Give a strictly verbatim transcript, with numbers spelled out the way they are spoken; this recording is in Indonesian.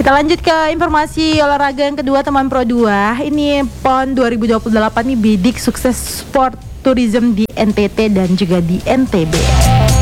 Kita lanjut ke informasi olahraga yang kedua teman Pro dua. Ini PON dua ribu dua puluh delapan nih bidik sukses sport tourism di N T T dan juga di N T B.